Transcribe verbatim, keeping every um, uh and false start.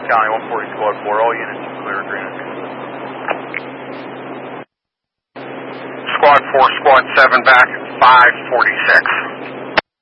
County one forty Squad four, all units clear Greenwich. Squad four, Squad seven back at five forty-six.